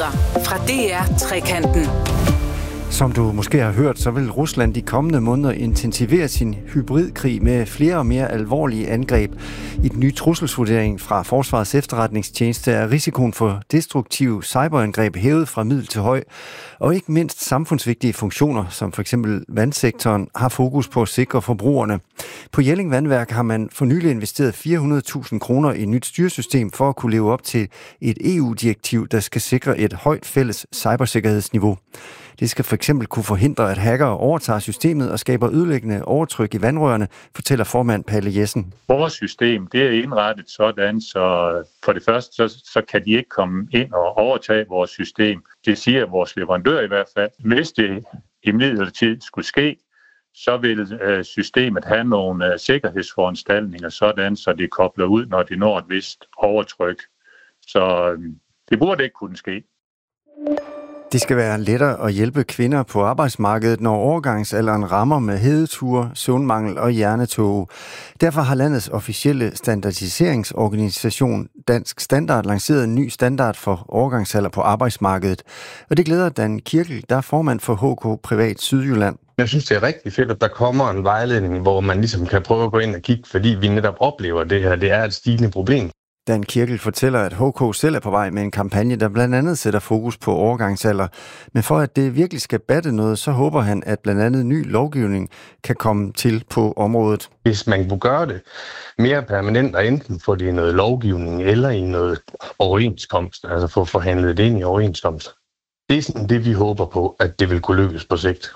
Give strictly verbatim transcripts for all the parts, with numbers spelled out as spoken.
Nyheder fra D R Trekanten. Som du måske har hørt, så vil Rusland de kommende måneder intensivere sin hybridkrig med flere og mere alvorlige angreb. I den nye trusselsvurdering fra Forsvarets efterretningstjeneste er risikoen for destruktive cyberangreb hævet fra middel til høj, og ikke mindst samfundsvigtige funktioner, som for eksempel vandsektoren, har fokus på at sikre forbrugerne. På Jelling Vandværk har man for nylig investeret fire hundrede tusind kroner i et nyt styresystem for at kunne leve op til et E U-direktiv, der skal sikre et højt fælles cybersikkerhedsniveau. Det skal for eksempel kunne forhindre, at hackere overtager systemet og skaber ødelæggende overtryk i vandrørene, fortæller formand Palle Jessen. Vores system det er indrettet sådan, så for det første så, så kan de ikke komme ind og overtage vores system. Det siger vores leverandør i hvert fald. Hvis det imidlertid skulle ske, så vil øh, systemet have nogle øh, sikkerhedsforanstaltninger sådan, så det kobler ud, når det når et vist overtryk. Så øh, det burde ikke kunne ske. Det skal være lettere at hjælpe kvinder på arbejdsmarkedet, når overgangsalderen rammer med hedeture, søvnmangel og hjernetåge. Derfor har landets officielle standardiseringsorganisation Dansk Standard lanceret en ny standard for overgangsalder på arbejdsmarkedet. Og det glæder Dan Kirkel, der er formand for H K Privat Sydjylland. Jeg synes, det er rigtig fedt, at der kommer en vejledning, hvor man ligesom kan prøve at gå ind og kigge, fordi vi netop oplever det her. Det er et stigende problem. Dan Kirkel fortæller, at H K selv er på vej med en kampagne, der blandt andet sætter fokus på overgangsalder. Men for at det virkelig skal batte noget, så håber han, at blandt andet ny lovgivning kan komme til på området. Hvis man kunne gøre det mere permanent, og enten få det i noget lovgivning eller i noget overenskomst, altså få forhandlet det ind i overenskomst. Det er sådan det, vi håber på, at det vil kunne lykkes på sigt.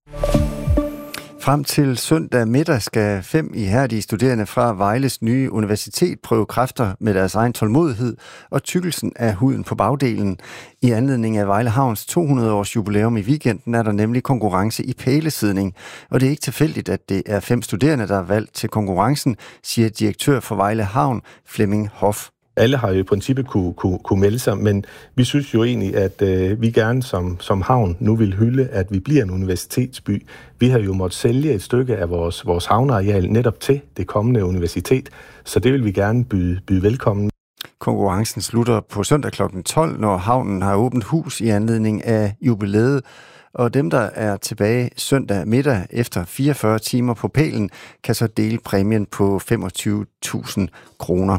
Frem til søndag middag skal fem ihærdige studerende fra Vejles nye universitet prøve kræfter med deres egen tålmodighed og tykkelsen af huden på bagdelen. I anledning af Vejle Havns to hundrede års jubilæum i weekenden er der nemlig konkurrence i pælesidning. Og det er ikke tilfældigt, at det er fem studerende, der er valgt til konkurrencen, siger direktør for Vejle Havn, Flemming Hoff. Alle har jo i princippet kunne, kunne, kunne melde sig, men vi synes jo egentlig, at øh, vi gerne som, som havn nu vil hylde, at vi bliver en universitetsby. Vi har jo måttet sælge et stykke af vores, vores havneareal netop til det kommende universitet, så det vil vi gerne byde, byde velkommen. Konkurrencen slutter på søndag klokken tolv, når havnen har åbent hus i anledning af jubilæet. Og dem, der er tilbage søndag middag efter fireogfyrre timer på pælen, kan så dele præmien på femogtyve tusind kroner.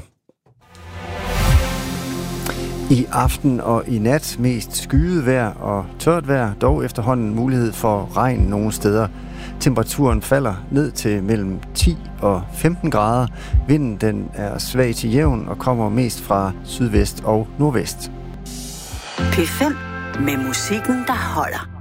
I aften og i nat mest skyet vejr og tørt vejr, dog efterhånden mulighed for regn nogle steder. Temperaturen falder ned til mellem ti og femten grader. Vinden den er svag til jævn og kommer mest fra sydvest og nordvest. P fem med musikken, der holder.